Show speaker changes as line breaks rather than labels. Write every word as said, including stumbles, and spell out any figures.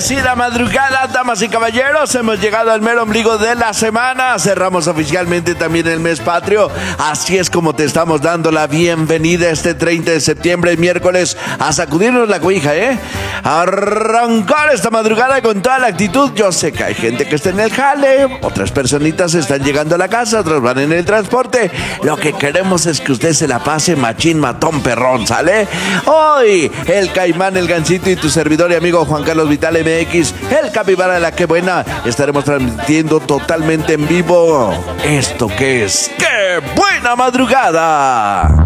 Bendecida madrugada, damas y caballeros. Hemos llegado al mero ombligo de la semana. Cerramos oficialmente también el mes patrio. Así es como te estamos dando la bienvenida este treinta de septiembre, miércoles, a sacudirnos la cobija, ¿eh? A arrancar esta madrugada con toda la actitud. Yo sé que hay gente que está en el jale, otras personitas están llegando a la casa, otras van en el transporte. Lo que queremos es que usted se la pase machín, matón, perrón, ¿sale? Hoy, el Caimán, el Gancito y tu servidor y amigo Juan Carlos Vital M X, el capibara de la que buena, estaremos transmitiendo totalmente en vivo esto que es ¡Qué buena madrugada!